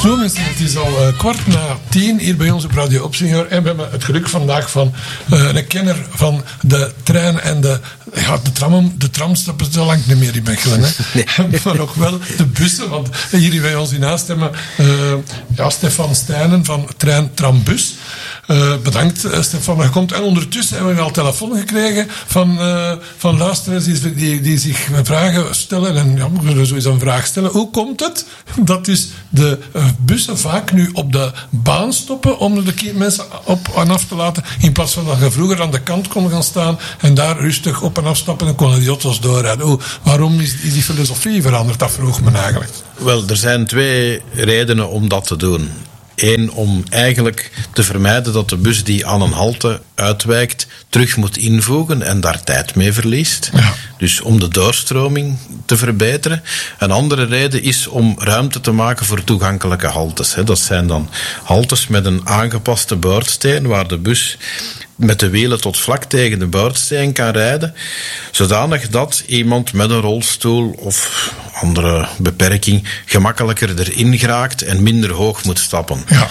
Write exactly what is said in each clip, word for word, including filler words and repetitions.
Zo mensen, het is al uh, kwart na tien hier bij ons op Radio Opsinger. En we hebben het geluk vandaag van uh, een kenner van de trein en de, ja, de tram. De tram stappen zo lang niet meer in Mechelen. Hè. Nee. Maar nog wel de bussen. Want hier bij ons in huis hebben uh, ja, Stefan Stijnen van Trein Tram Bus. Uh, bedankt uh, Stefan, dat je komt. En ondertussen hebben we al telefoon gekregen van, uh, van luisteraars die, die, die zich vragen stellen. En ja, we kunnen sowieso een vraag stellen. Hoe komt het dat dus de uh, bussen vaak nu op de baan stoppen om de mensen op en af te laten, in plaats van dat je vroeger aan de kant kon gaan staan en daar rustig op en afstappen en konden die auto's doorrijden? Hoe, waarom is, is die filosofie veranderd? Dat vroeg men eigenlijk. Wel, er zijn twee redenen om dat te doen. Eén, om eigenlijk te vermijden dat de bus die aan een halte uitwijkt terug moet invoegen en daar tijd mee verliest. Ja. Dus om de doorstroming te verbeteren. Een andere reden is om ruimte te maken voor toegankelijke haltes. Dat zijn dan haltes met een aangepaste boordsteen waar de bus met de wielen tot vlak tegen de boordsteen kan rijden, zodanig dat iemand met een rolstoel of andere beperking gemakkelijker erin geraakt en minder hoog moet stappen. Ja.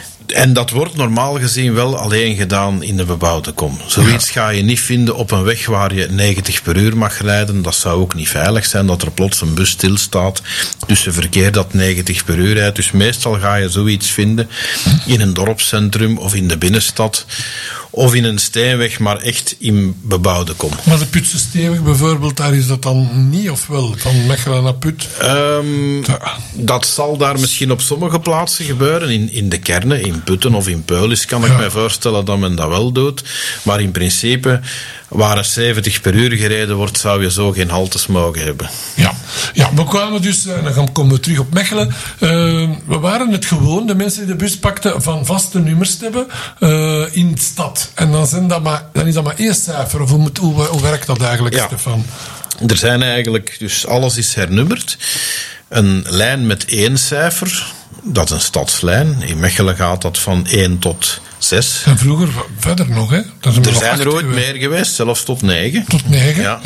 En dat wordt normaal gezien wel alleen gedaan in de bebouwde kom. Zoiets ga je niet vinden op een weg waar je negentig per uur mag rijden. Dat zou ook niet veilig zijn, dat er plots een bus stilstaat tussen verkeer dat negentig per uur rijdt. Dus meestal ga je zoiets vinden in een dorpscentrum of in de binnenstad of in een steenweg, maar echt in bebouwde kom. Maar de Putse steenweg bijvoorbeeld, daar is dat dan niet, of wel? Van Mechelen naar Put? Um, ja. Dat zal daar misschien op sommige plaatsen gebeuren. In, in de kernen, in Putten of in Peulis kan ik ja. mij voorstellen dat men dat wel doet. Maar in principe, waar er zeventig per uur gereden wordt, zou je zo geen haltes mogen hebben. Ja, ja we kwamen dus, en dan komen we terug op Mechelen. Uh, we waren het gewoon, de mensen die de bus pakten, van vaste nummers te hebben uh, in de stad. En dan, zijn dat maar, dan is dat maar één cijfer. Of hoe, moet, hoe, hoe werkt dat eigenlijk, ja. Stefan? Er zijn eigenlijk, dus alles is hernummerd. Een lijn met één cijfer, dat is een stadslijn. In Mechelen gaat dat van één tot zes. En vroeger verder nog, hè? Dat er zijn er ooit geweest. meer geweest, zelfs tot negen. Tot negen, ja.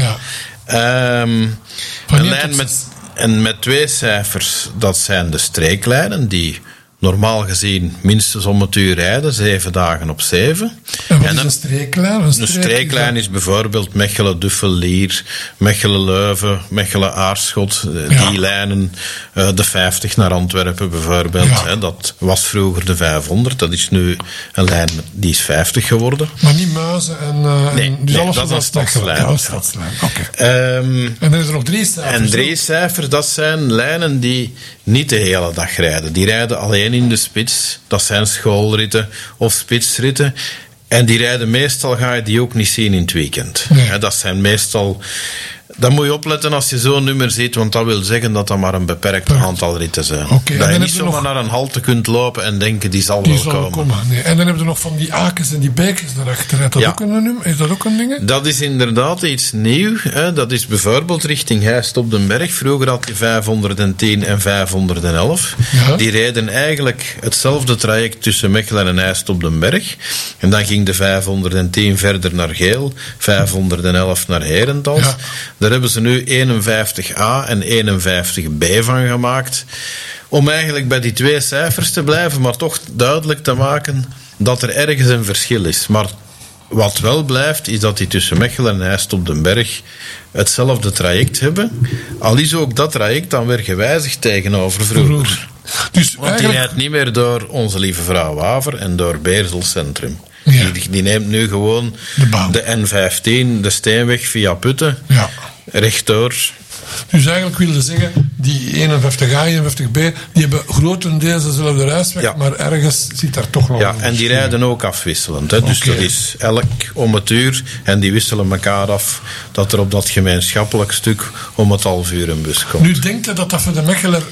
ja. Um, een lijn met, en met twee cijfers, dat zijn de streeklijnen, die normaal gezien minstens om het uur rijden, zeven dagen op zeven. En wat en is een streeklijn? Een, een streeklijn is bijvoorbeeld Mechelen-Duffel-Lier, Mechelen-Leuven, Mechelen-Aarschot. Ja. Die lijnen, uh, de vijftig naar Antwerpen bijvoorbeeld. Ja. Hè, dat was vroeger de vijfhonderd, dat is nu een lijn die is vijftig geworden. Maar niet Muizen en... Uh, nee, en dus nee alles dat is een stadslijn. Ja, een stadslijn. Oké. Okay. Um, en dan is er nog drie cijfers. En drie cijfers, dat zijn lijnen die niet de hele dag rijden. Die rijden alleen in de spits. Dat zijn schoolritten of spitsritten. En die rijden meestal, ga je die ook niet zien in het weekend. Nee. He, dat zijn meestal... Dan moet je opletten als je zo'n nummer ziet, want dat wil zeggen dat dat maar een beperkt Perfect. aantal ritten zijn. Okay, dat je niet zomaar nog... naar een halte kunt lopen en denken, die zal die wel zal komen. komen. Nee. En dan hebben we nog van die akens en die bekens daarachter. Is dat, ja. ook een nummer? Is dat ook een ding? Dat is inderdaad iets nieuw. Hè. Dat is bijvoorbeeld richting Heist op den Berg. Vroeger had je vijfhonderdtien en vijfhonderdelf. Ja. Die reden eigenlijk hetzelfde traject tussen Mechelen en Heist op den Berg. En dan ging de vijfhonderdtien verder naar Geel, vijfhonderdelf naar Herentals. Ja. Daar hebben ze nu eenenvijftig A en eenenvijftig B van gemaakt. Om eigenlijk bij die twee cijfers te blijven, maar toch duidelijk te maken dat er ergens een verschil is. Maar wat wel blijft, is dat die tussen Mechelen en Heist op den Berg hetzelfde traject hebben. Al is ook dat traject dan weer gewijzigd tegenover vroeger. Dus Want die rijdt niet meer door Onze Lieve Vrouw Waver en door Beersel Centrum. Ja. Die, die neemt nu gewoon de, de N vijftien, de Steenweg via Putten, ja. rechtdoor. Dus eigenlijk wilde zeggen, die eenenvijftig A, eenenvijftig B, die hebben grotendeels dezelfde reisweg, ja. maar ergens zit daar toch nog Ja, en die rijden ook afwisselend. Hè. Dus okay. dat is elk om het uur en die wisselen elkaar af, dat er op dat gemeenschappelijk stuk om het half uur een bus komt. Nu denkt je dat dat voor de Mecheler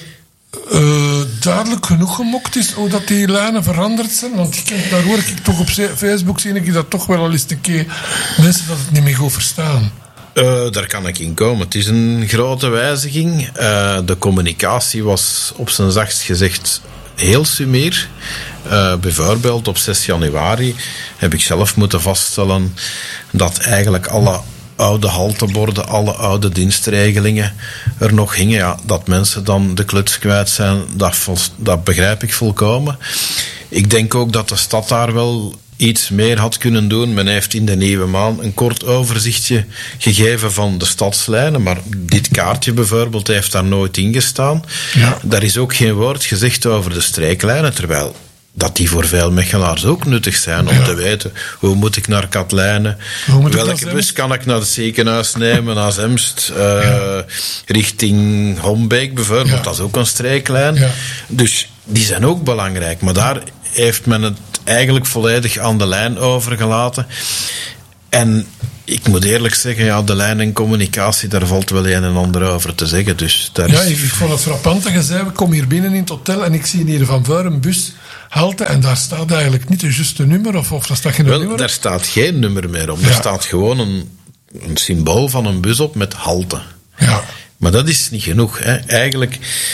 Uh, duidelijk genoeg gemokt is hoe dat die lijnen veranderd zijn? Want ik, daar hoor ik toch op Facebook, zie ik dat toch wel al eens een keer mensen dat het niet meer goed verstaan. Uh, daar kan ik in komen. Het is een grote wijziging. Uh, de communicatie was op zijn zachtst gezegd heel sumier. Uh, bijvoorbeeld op zes januari heb ik zelf moeten vaststellen dat eigenlijk alle oude halteborden, alle oude dienstregelingen er nog hingen. Ja, dat mensen dan de kluts kwijt zijn, dat, vol, dat begrijp ik volkomen. Ik denk ook dat de stad daar wel iets meer had kunnen doen. Men heeft in de Nieuwe Maan een kort overzichtje gegeven van de stadslijnen, maar dit kaartje bijvoorbeeld heeft daar nooit in gestaan. Ja. Daar is ook geen woord gezegd over de streeklijnen, terwijl dat die voor veel Mechelaars ook nuttig zijn om ja. te weten hoe moet ik naar Katlijnen, welke bus kan ik naar het ziekenhuis nemen, naar Zemst, uh, ja. richting Hombeek bijvoorbeeld, ja. dat is ook een streeklijn. Ja. Dus die zijn ook belangrijk, maar daar heeft men het eigenlijk volledig aan de lijn overgelaten. En ik moet eerlijk zeggen, ja, de lijn en communicatie, daar valt wel een en ander over te zeggen. Dus daar ja, is... ik vond het frappant dat je zei, we komen hier binnen in het hotel en ik zie hier van voor een bus halte en daar staat eigenlijk niet een juiste nummer, of, of daar staat geen wel, nummer? Daar staat geen nummer meer op. Ja. Er staat gewoon een, een symbool van een bus op met halte. Ja. Maar dat is niet genoeg. Hè. Eigenlijk,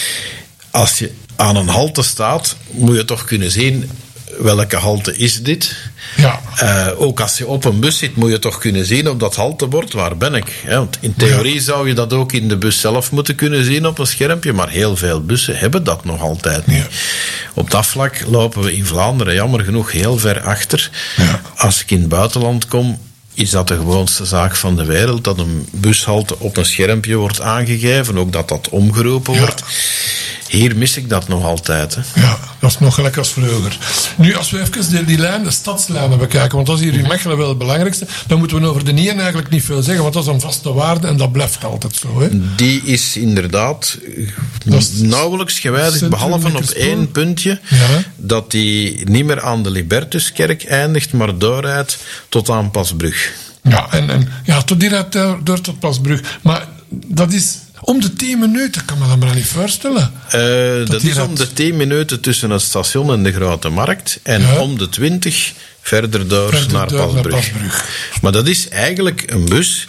als je aan een halte staat, moet je toch kunnen zien welke halte is dit. Ja. Uh, ook als je op een bus zit, moet je toch kunnen zien op dat haltebord, waar ben ik? Hè? Want in theorie ja. zou je dat ook in de bus zelf moeten kunnen zien op een schermpje, maar heel veel bussen hebben dat nog altijd niet. Ja. Op dat vlak lopen we in Vlaanderen jammer genoeg heel ver achter. Ja. Als ik in het buitenland kom, is dat de gewoonste zaak van de wereld, dat een bushalte op een schermpje wordt aangegeven, ook dat dat omgeroepen ja. wordt. Hier mis ik dat nog altijd. Hè. Ja, dat is nog gelijk als vroeger. Nu, als we even die, die lijn, de stadslijnen bekijken, want dat is hier in Mechelen wel het belangrijkste, dan moeten we over de Nien eigenlijk niet veel zeggen, want dat is een vaste waarde en dat blijft altijd zo. Hè. Die is inderdaad is nauwelijks gewijzigd, behalve op één puntje, ja. dat die niet meer aan de Libertuskerk eindigt, maar doorrijdt tot aan Pasbrug. Ja, en, en, ja tot die rijdt door tot Pasbrug. Maar dat is... Om de tien minuten, kan me dat maar niet voorstellen. Uh, dat dat is om de tien minuten tussen het station en de Grote Markt. En ja. om de twintig verder door, verder naar, door Pasbrug. naar Pasbrug. Maar dat is eigenlijk een bus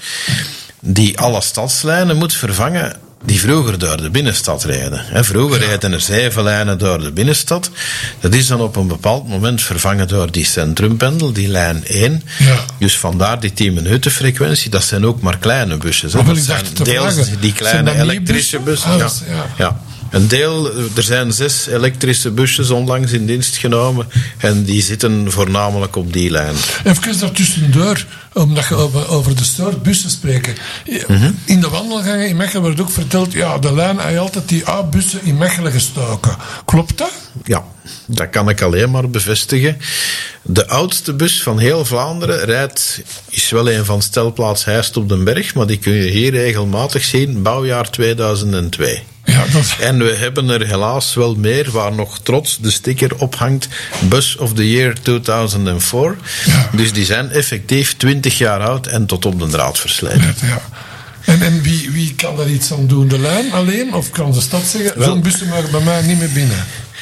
die alle stadslijnen moet vervangen die vroeger door de binnenstad rijden. He, vroeger ja. rijden er zeven lijnen door de binnenstad. Dat is dan op een bepaald moment vervangen door die centrumpendel, die lijn één. Ja. Dus vandaar die tien minuten frequentie. Dat zijn ook maar kleine busjes. He. Dat zijn deels vragen. die kleine elektrische bussen. bussen? Ja. Ja. ja. Een deel, er zijn zes elektrische busjes onlangs in dienst genomen en die zitten voornamelijk op die lijn. Even daartussendoor, omdat je over, over de soort bussen spreken. Mm-hmm. In de wandelgangen in Mechelen wordt ook verteld, ja, de lijn heeft altijd die A-bussen in Mechelen gestoken. Klopt dat? Ja, dat kan ik alleen maar bevestigen. De oudste bus van heel Vlaanderen rijdt, is wel een van stelplaats Heist op den Berg, maar die kun je hier regelmatig zien, bouwjaar tweeduizend twee. Ja, dat... En we hebben er helaas wel meer, waar nog trots de sticker ophangt, Bus of the Year tweeduizend vier. Ja. Dus die zijn effectief twintig jaar oud en tot op de draad verslijten. Ja, ja. En, en wie, wie kan daar iets aan doen? De lijn alleen? Of kan de stad zeggen, wel, zo'n bussen mogen bij mij niet meer binnen?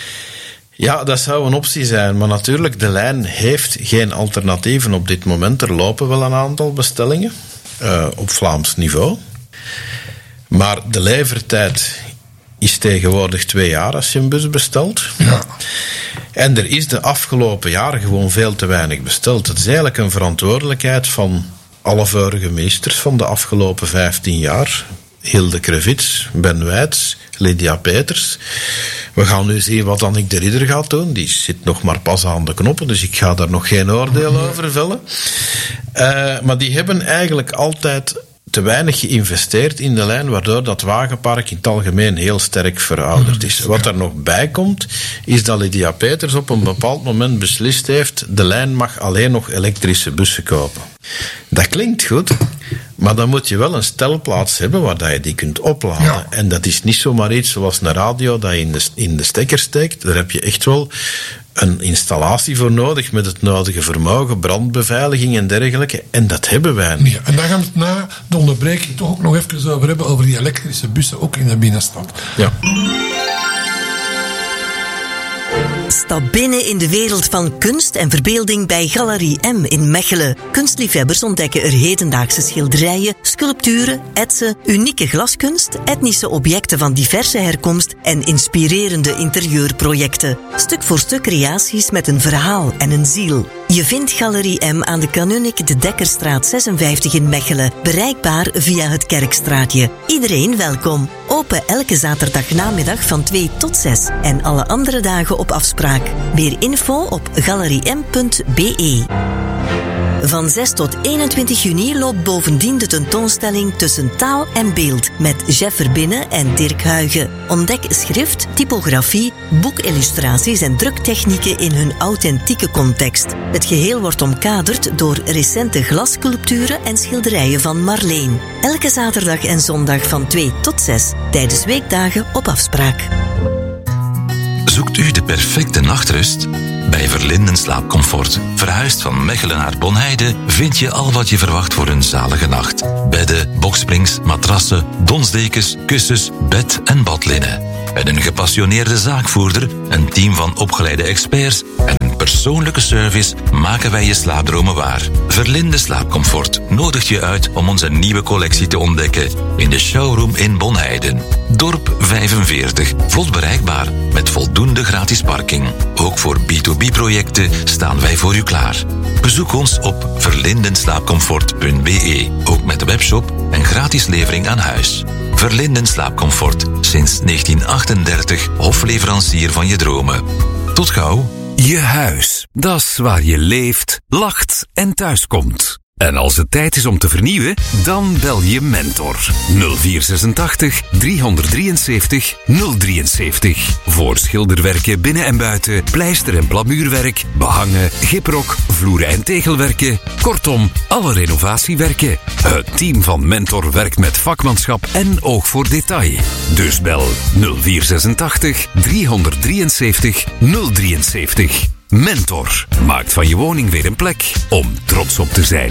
Ja, dat zou een optie zijn. Maar natuurlijk, de lijn heeft geen alternatieven op dit moment. Er lopen wel een aantal bestellingen uh, op Vlaams niveau. Maar de levertijd is tegenwoordig twee jaar als je een bus bestelt. Ja. En er is de afgelopen jaren gewoon veel te weinig besteld. Het is eigenlijk een verantwoordelijkheid van alle vorige meesters van de afgelopen vijftien jaar. Hilde Krevits, Ben Wijts, Lydia Peters. We gaan nu zien wat Annick de Ridder gaat doen. Die zit nog maar pas aan de knoppen, dus ik ga daar nog geen oordeel over vellen. Uh, maar die hebben eigenlijk altijd te weinig geïnvesteerd in de lijn, waardoor dat wagenpark in het algemeen heel sterk verouderd is. Wat er nog bij komt, is dat Lydia Peters op een bepaald moment beslist heeft, de lijn mag alleen nog elektrische bussen kopen. Dat klinkt goed, maar dan moet je wel een stelplaats hebben waar je die kunt opladen. Ja. En dat is niet zomaar iets zoals een radio dat je in de, in de stekker steekt. Daar heb je echt wel een installatie voor nodig met het nodige vermogen, brandbeveiliging en dergelijke. En dat hebben wij niet. Ja, en daar gaan we het na de onderbreking toch ook nog even over hebben, over die elektrische bussen, ook in de binnenstad. Ja. Stap binnen in de wereld van kunst en verbeelding bij Galerie M in Mechelen. Kunstliefhebbers ontdekken er hedendaagse schilderijen, sculpturen, etsen, unieke glaskunst, etnische objecten van diverse herkomst en inspirerende interieurprojecten. Stuk voor stuk creaties met een verhaal en een ziel. Je vindt Galerie M aan de Kanunnik de Dekkerstraat zesenvijftig in Mechelen. Bereikbaar via het Kerkstraatje. Iedereen welkom. Open elke zaterdagnamiddag van twee tot zes. En alle andere dagen op afspraak. Meer info op galeriem punt be. Van zes tot eenentwintig juni loopt bovendien de tentoonstelling Tussen Taal en Beeld met Jeff Verbinnen en Dirk Huygen. Ontdek schrift, typografie, boekillustraties en druktechnieken in hun authentieke context. Het geheel wordt omkaderd door recente glassculpturen en schilderijen van Marleen. Elke zaterdag en zondag van twee tot zes, tijdens weekdagen op afspraak. Zoekt u de perfecte nachtrust? Bij Verlinden Slaapcomfort, verhuisd van Mechelen naar Bonheide, vind je al wat je verwacht voor een zalige nacht. Bedden, boksprings, matrassen, donsdekens, kussens, bed- en badlinnen. Met een gepassioneerde zaakvoerder, een team van opgeleide experts en een persoonlijke service maken wij je slaapdromen waar. Verlinden Slaapcomfort nodigt je uit om onze nieuwe collectie te ontdekken in de showroom in Bonheiden. Dorp vijfenveertig, vlot bereikbaar met voldoende gratis parking. Ook voor B twee B-projecten staan wij voor u klaar. Bezoek ons op verlindenslaapcomfort punt be, ook met de webshop en gratis levering aan huis. Verlinden Slaapcomfort, sinds negentien achtendertig hofleverancier van je dromen. Tot gauw. Je huis, dat is waar je leeft, lacht en thuiskomt. En als het tijd is om te vernieuwen, dan bel je Mentor. nul vier zesentachtig driehonderddrieënzeventig nul drieënzeventig. Voor schilderwerken binnen en buiten, pleister- en plamuurwerk, behangen, giprok, vloeren- en tegelwerken. Kortom, alle renovatiewerken. Het team van Mentor werkt met vakmanschap en oog voor detail. Dus bel nul vier zesentachtig driehonderddrieënzeventig nul drieënzeventig. Mentor maakt van je woning weer een plek om trots op te zijn.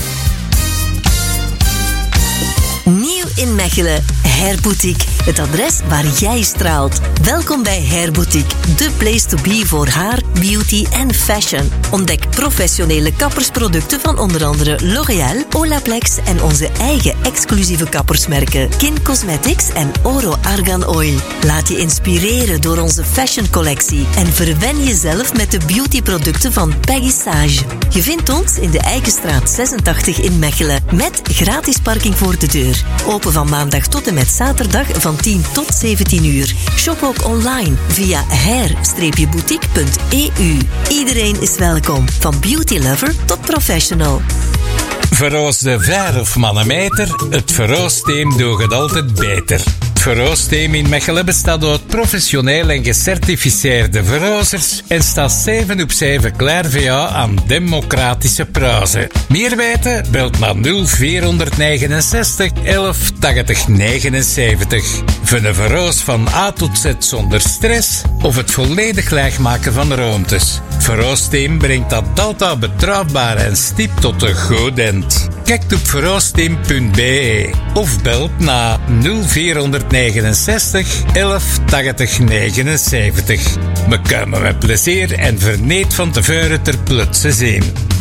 Nieuw in Mechelen, Hair Boutique. Het adres waar jij straalt. Welkom bij Hair Boutique, de place to be voor haar, beauty en fashion. Ontdek professionele kappersproducten van onder andere L'Oréal, Olaplex en onze eigen exclusieve kappersmerken Kin Cosmetics en Oro Argan Oil. Laat je inspireren door onze fashion collectie en verwen jezelf met de beautyproducten van Peggy Sage. Je vindt ons in de Eikenstraat zesentachtig in Mechelen met gratis parking voor de deur. Open van maandag tot en met zaterdag van tien tot zeventien uur. Shop ook online via hair boutique punt e u. Iedereen is welkom, van beauty lover tot professional. Verroosde vijf of mannenmeter, het verroosteam doet het altijd beter. Het verroosteam in Mechelen bestaat uit professioneel en gecertificeerde verroosters en staat zeven op zeven klaar voor jou aan democratische prijzen. Meer weten? Belt naar nul vierhonderdnegenenzestig elf tachtig negenenzeventig. Voor een verroos van A tot Z zonder stress of het volledig leegmaken van ruimtes. Verroosteam brengt dat altijd betrouwbaar en stipt tot een goed eind. Kijk op verroosteam punt be of belt naar nul vierhonderdnegenenzestig elf tachtig negenenzeventig. We komen met plezier en verneet van tevoren ter plaatse zien.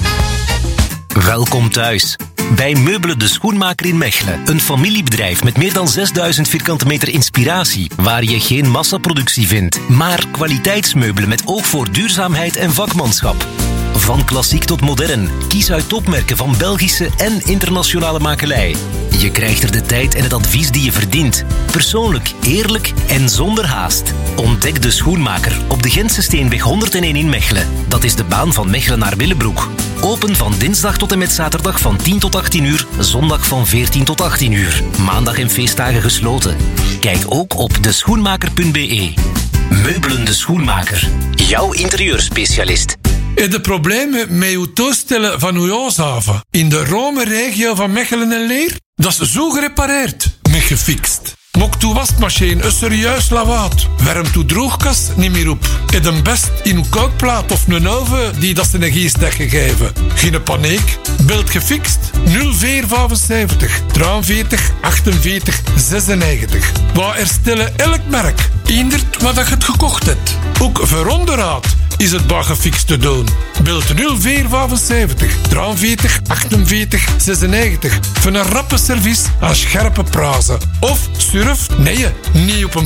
Welkom thuis. Bij Meubelen de Schoenmaker in Mechelen. Een familiebedrijf met meer dan zesduizend vierkante meter inspiratie. Waar je geen massaproductie vindt, maar kwaliteitsmeubelen met oog voor duurzaamheid en vakmanschap. Van klassiek tot modern. Kies uit topmerken van Belgische en internationale makelij. Je krijgt er de tijd en het advies die je verdient. Persoonlijk, eerlijk en zonder haast. Ontdek de Schoenmaker op de Gentse Steenweg honderdéén in Mechelen. Dat is de baan van Mechelen naar Willebroek. Open van dinsdag tot en met zaterdag van tien tot achttien uur, zondag van veertien tot achttien uur. Maandag en feestdagen gesloten. Kijk ook op de schoenmaker punt be. Meubelen de Schoenmaker. Jouw interieurspecialist. Heb je problemen met uw toestellen van uw huishaven in de Rome-regio van Mechelen en Leer? Dat is zo gerepareerd, met gefixt. Mokt uw wasmachine een serieus lawaad. Wermt uw droogkast niet meer op. Heb een best in uw kookplaat of een oven die dat zijn energiestek gegeven. Geen paniek, belt gefixt nul vier vijfenzeventig drieënveertig achtenveertig zesennegentig. We herstellen elk merk, eenderd wat je het gekocht hebt. Ook voor onderhoud is het bij gefixt te doen. Belt nul vier vijfenzeventig drieënveertig achtenveertig zesennegentig voor een rappe service aan scherpe prijzen. Of surf, nee, niet op een